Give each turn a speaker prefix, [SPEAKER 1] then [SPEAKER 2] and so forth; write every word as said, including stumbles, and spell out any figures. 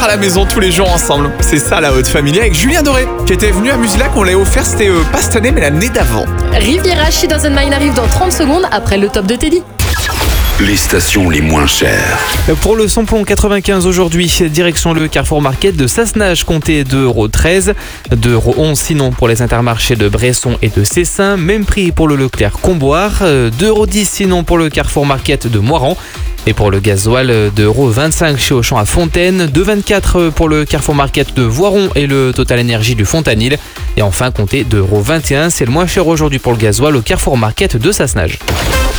[SPEAKER 1] à la maison tous les jours ensemble. C'est ça la haute famille avec Julien Doré qui était venu à Musilac. On l'a offert, c'était euh, pas cette année mais l'année d'avant.
[SPEAKER 2] Riviera, She Doesn't Mind arrive dans trente secondes après le top de Teddy.
[SPEAKER 3] Les stations les moins chères.
[SPEAKER 4] Pour le samplon quatre-vingt-quinze aujourd'hui, direction le Carrefour Market de Sassenage, comptez deux euros treize, deux euros onze sinon pour les intermarchés de Bresson et de Cessin. Même prix pour le Leclerc Comboire, deux euros dix sinon pour le Carrefour Market de Moiran. Et pour le gasoil, deux euros vingt-cinq chez Auchan à Fontaine, deux euros vingt-quatre pour le Carrefour Market de Voiron et le Total Énergie du Fontanil. Et enfin, comptez deux euros vingt et un, c'est le moins cher aujourd'hui pour le gasoil au Carrefour Market de Sassenage.